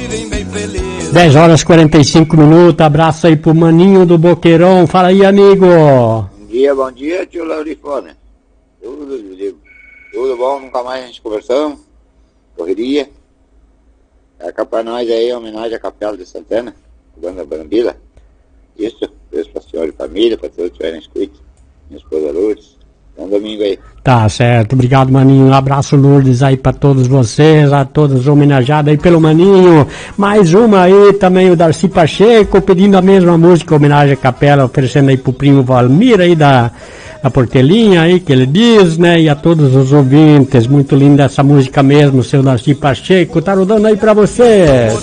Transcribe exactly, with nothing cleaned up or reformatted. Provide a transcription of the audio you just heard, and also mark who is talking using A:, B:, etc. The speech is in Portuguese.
A: vivem bem felizes.
B: dez horas e quarenta e cinco minutos, abraço aí pro Maninho do Boqueirão. Fala aí, amigo.
C: Bom dia, bom dia, tio Laurifone. Tudo, tudo bom, nunca mais a gente conversamos. Correria. É pra nós aí, homenagem à Capela de Santana, Banda Brambila. Isso, beijo pra senhora e família, pra todos que estiverem escute. Minha esposa Lourdes. Bom domingo aí.
B: Tá certo, obrigado, Maninho. Um abraço, Lourdes, aí pra todos vocês, a todos homenageados aí pelo Maninho. Mais uma aí também, o Darcy Pacheco, pedindo a mesma música, homenagem à Capela, oferecendo aí pro primo Valmir aí da, da Portelinha aí, que ele diz, né? E a todos os ouvintes, muito linda essa música mesmo, seu Darcy Pacheco, tá rodando aí pra vocês.